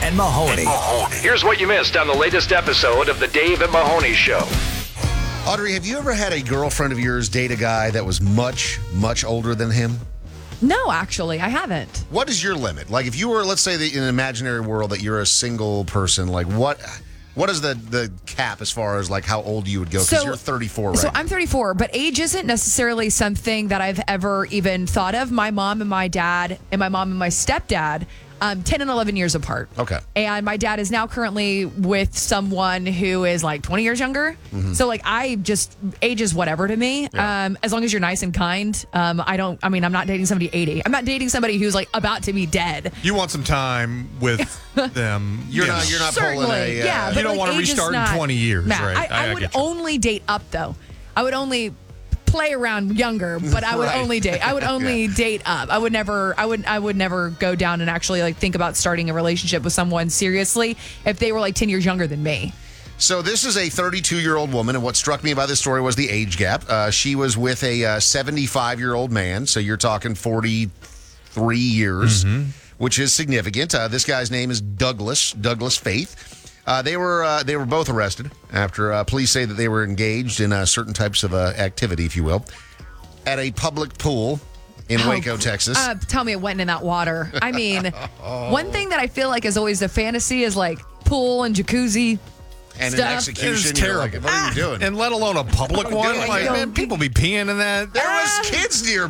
and Mahoney. Here's what you missed on the latest episode of the Dave and Mahoney Show. Audrey, have you ever had a girlfriend of yours date a guy that was much, much older than him? No, actually, I haven't. What is your limit? Like, if you were, let's say, in an imaginary world that you're a single person, like, what is the cap as far as, like, how old you would go? Because you're 34 right So now. I'm 34, but age isn't necessarily something that I've ever even thought of. My mom and my dad and my mom and my stepdad, 10 and 11 years apart. Okay. And my dad is now currently with someone who is like 20 years younger. Mm-hmm. So like age is whatever to me. Yeah. As long as you're nice and kind. I'm not dating somebody 80. I'm not dating somebody who's like about to be dead. You want some time with them. You're not Certainly, pulling a... yeah, you but don't want to age is restart in not- 20 years, Matt, right? I would get you. only date up though. I would only play around younger, but I would Right. only date. I would only date up. I would never go down and actually like think about starting a relationship with someone seriously if they were like 10 years younger than me. So this is a 32-year-old woman, and what struck me about this story was the age gap. She was with a 75-year-old man, so you're talking 43 years, which is significant. This guy's name is Douglas Faith. They were both arrested after police say that they were engaged in certain types of activity, if you will, at a public pool in Waco, Texas. Tell me it went in that water. I mean, one thing that I feel like is always a fantasy is like pool and jacuzzi. And stuff. an execution, It's you're like, terrible. what are you doing? And let alone a public one. doing? Like, Don't man, people be peeing in that. There was kids